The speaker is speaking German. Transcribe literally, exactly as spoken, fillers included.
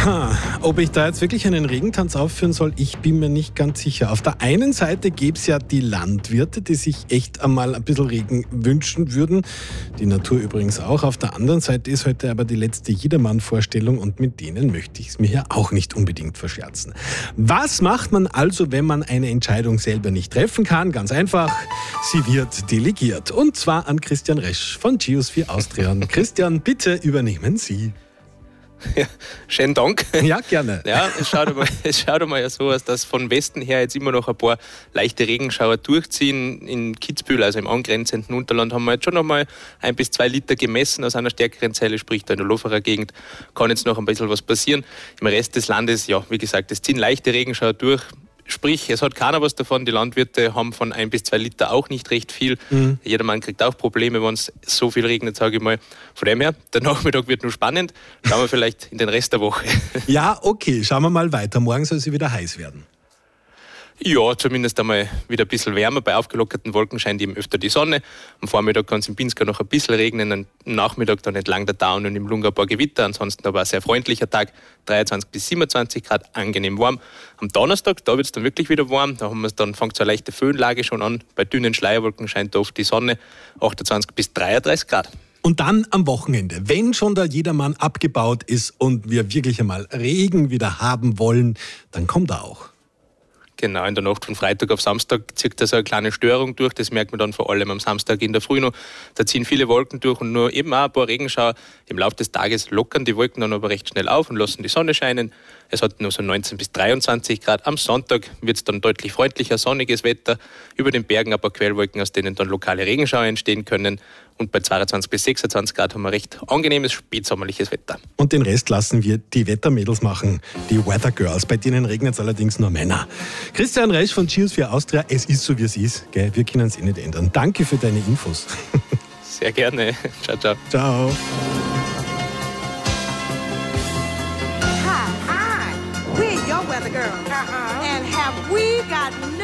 Ha, ob ich da jetzt wirklich einen Regentanz aufführen soll, ich bin mir nicht ganz sicher. Auf der einen Seite gäbe es ja die Landwirte, die sich echt einmal ein bisschen Regen wünschen würden. Die Natur übrigens auch. Auf der anderen Seite ist heute aber die letzte Jedermann-Vorstellung und mit denen möchte ich es mir ja auch nicht unbedingt verscherzen. Was macht man also, wenn man eine Entscheidung selber nicht treffen kann? Ganz einfach, sie wird delegiert. Und zwar an Christian Resch von Geosphere Austria. Christian, bitte übernehmen Sie. Ja, schönen Dank. Ja, gerne. Ja, es schaut einmal, es schaut einmal ja so aus, dass von Westen her jetzt immer noch ein paar leichte Regenschauer durchziehen. In Kitzbühel, also im angrenzenden Unterland, haben wir jetzt schon noch mal ein bis zwei Liter gemessen aus einer stärkeren Zelle, sprich da in der Loferer Gegend kann jetzt noch ein bisschen was passieren. Im Rest des Landes, ja, wie gesagt, es ziehen leichte Regenschauer durch. Sprich, es hat keiner was davon. Die Landwirte haben von ein bis zwei Liter auch nicht recht viel. Mhm. Jedermann kriegt auch Probleme, wenn es so viel regnet, sage ich mal. Von dem her, der Nachmittag wird nur spannend. Schauen wir vielleicht in den Rest der Woche. Ja, okay, schauen wir mal weiter. Morgen soll es wieder heiß werden. Ja, zumindest einmal wieder ein bisschen wärmer. Bei aufgelockerten Wolken scheint eben öfter die Sonne. Am Vormittag kann es in Pinzgau noch ein bisschen regnen, am Nachmittag dann entlang der Down und im Lungau ein paar Gewitter. Ansonsten aber ein sehr freundlicher Tag, dreiundzwanzig bis siebenundzwanzig Grad, angenehm warm. Am Donnerstag, da wird es dann wirklich wieder warm. Da haben wir dann fängt so eine leichte Föhnlage schon an. Bei dünnen Schleierwolken scheint da oft die Sonne, achtundzwanzig bis dreiunddreißig Grad. Und dann am Wochenende, wenn schon der Jedermann abgebaut ist und wir wirklich einmal Regen wieder haben wollen, dann kommt er auch. Genau, in der Nacht von Freitag auf Samstag zieht da so eine kleine Störung durch. Das merkt man dann vor allem am Samstag in der Früh noch. Da ziehen viele Wolken durch und nur eben auch ein paar Regenschauer. Im Laufe des Tages lockern die Wolken dann aber recht schnell auf und lassen die Sonne scheinen. Es hat nur so neunzehn bis dreiundzwanzig Grad. Am Sonntag wird es dann deutlich freundlicher, sonniges Wetter. Über den Bergen ein paar Quellwolken, aus denen dann lokale Regenschauer entstehen können. Und bei zweiundzwanzig bis sechsundzwanzig Grad haben wir recht angenehmes, spätsommerliches Wetter. Und den Rest lassen wir die Wettermädels machen, die Weather Girls. Bei denen regnet es allerdings nur Männer. Christian Resch von Geosphere Austria, es ist so, wie es ist. Gell? Wir können es eh nicht ändern. Danke für deine Infos. Sehr gerne. Ciao, ciao. Ciao. Hi, hi. We're your weather girls. Uh-huh. And have we got